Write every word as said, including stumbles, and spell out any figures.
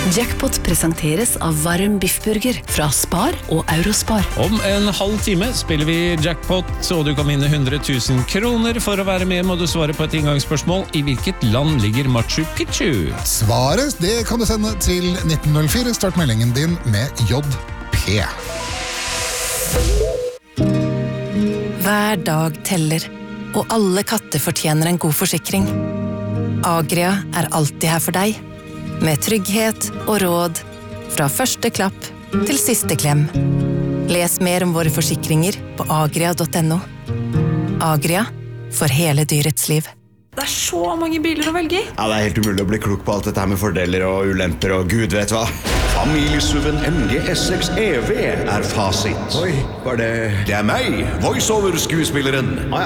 Jackpot presenteres av varm biffburger fra Spar og Eurospar. Om en halv time spiller vi Jackpot, og du kan vinne hundre tusen kroner. For å være med må du svare på et inngangsspørsmål. I hvilket land ligger Machu Picchu? Svaret, det kan du sende til nitten null fire. Start meldingen din med J P. Hver dag teller, og alle katter fortjener en god forsikring. Agria er alltid her for deg, med trygghet og råd fra første klapp til siste klem. Les mer om våre forsikringer på agria punktum no. Agria, for hele dyrets liv. Det er så mange biler å velge i. Ja, det er helt umulig å bli klok på alt dette her med fordeler og ulemper og gud vet hva. Familiesuven M G S seks E V er fasit. Oi, var det... Det er meg, voiceover-skuespilleren. Ah,